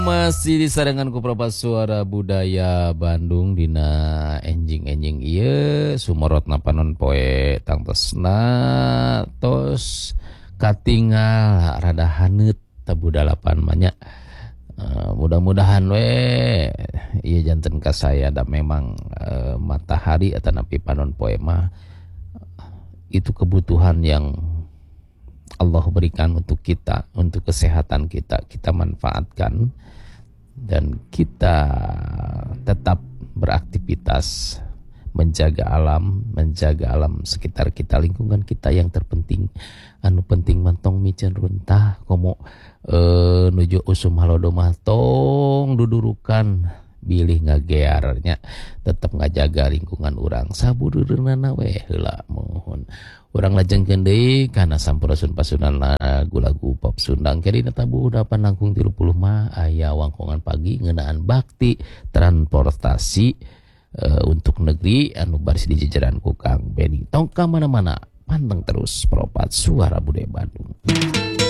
Masih disarankan ku Propas Suara Budaya Bandung dina enjing-enjing ieu sumorotna panon poe tangtosna tos katingal rada haneut tabudalapan manya. Mudah-mudahan we ieu janten ka saya da memang matahari atau napi panon poe mah itu kebutuhan yang Allah berikan untuk kita, untuk kesehatan kita, kita manfaatkan dan kita tetap beraktivitas menjaga alam sekitar kita, lingkungan kita yang terpenting. Anu penting mantong micen runtah komo nuju usum halodo mah tong dudurukan bilih ngagearnya tetap ngajaga lingkungan urang sabudureunana we heula mohon urang lajengkeun deui kana sampurasun pasunan lagu-lagu pop Sundang kerina tabu dapan langkung 30 mah aya wangkongan pagi ngeunaan bakti transportasi untuk negeri anu baris di jajaran ku Kang Beni tong ka mana-mana panteng terus Propat Suara Budaya Bandung.